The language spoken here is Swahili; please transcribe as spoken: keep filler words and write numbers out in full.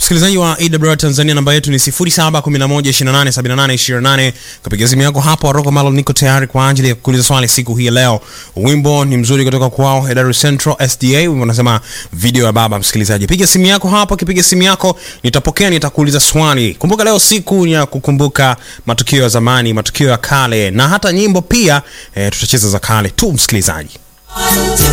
msikilizaji wa A W R Tanzania, namba yetu ni sifuri saba kumi na moja ishirini na nane sabini na nane ishirini na nane. Kupiga simu yako hapo Rocco Malo, niko tayari kwa ajili ya kukuuliza swali siku hii leo. Wimbo ni mzuri kutoka kwao Hedaru Central S D A, wimbo unasema video ya baba. Msikilizaji, piga simu yako hapo, kipiga simu yako nitapokea, nitakuuliza swali. Kumbuka leo siku ya kukumbuka matukio ya zamani, matukio ya kale, na hata nyimbo pia e, tutacheza za kale tu msikilizaji.